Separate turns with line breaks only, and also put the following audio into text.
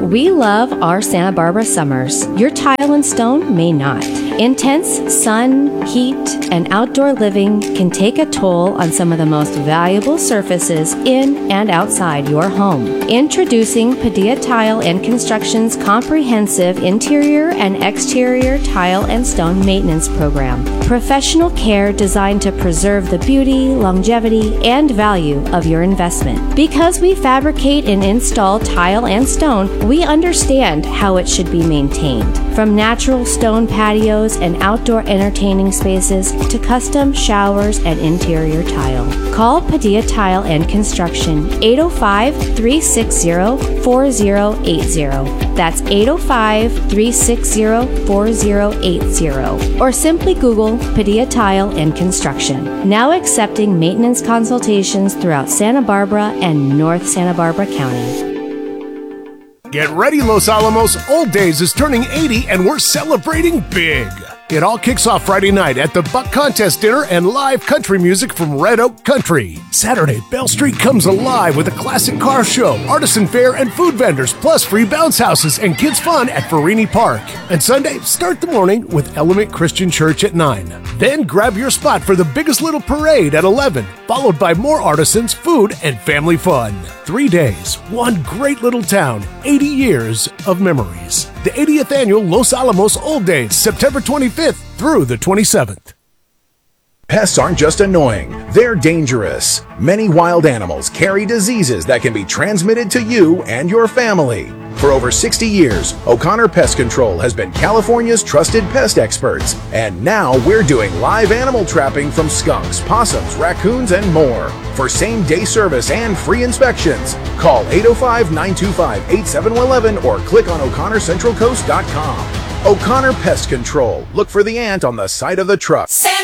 We love our Santa Barbara summers. Your tile and stone may not. Intense sun, heat, and outdoor living can take a toll on some of the most valuable surfaces in and outside your home. Introducing Padilla Tile and Construction's comprehensive interior and exterior tile and stone maintenance program. Professional care designed to preserve the beauty, longevity, and value of your investment. Because we fabricate and install tile and stone, we understand how it should be maintained. From natural stone patios and outdoor entertaining spaces to custom showers and interior tile. Call Padilla Tile and Construction 805-360-4080. That's 805-360-4080. Or simply Google Padilla Tile and Construction. Now accepting maintenance consultations throughout Santa Barbara and North Santa Barbara County.
Get ready, Los Alamos. Old Days is turning 80 and we're celebrating big. It all kicks off Friday night at the Buck Contest Dinner and live country music from Red Oak Country. Saturday, Bell Street comes alive with a classic car show, artisan fair, and food vendors, plus free bounce houses and kids fun at Farini Park. And Sunday, start the morning with Element Christian Church at 9. Then grab your spot for the Biggest Little Parade at 11, followed by more artisans, food, and family fun. 3 days, one great little town, 80 years of memories. The 80th Annual Los Alamos Old Days, September 25th through the 27th.
Pests aren't just annoying, they're dangerous. Many wild animals carry diseases that can be transmitted to you and your family. For over 60 years, O'Connor Pest Control has been California's trusted pest experts. And now we're doing live animal trapping from skunks, possums, raccoons, and more. For same-day service and free inspections, call 805-925-8711 or click on O'ConnorCentralCoast.com. O'Connor Pest Control. Look for the ant on the side of the truck.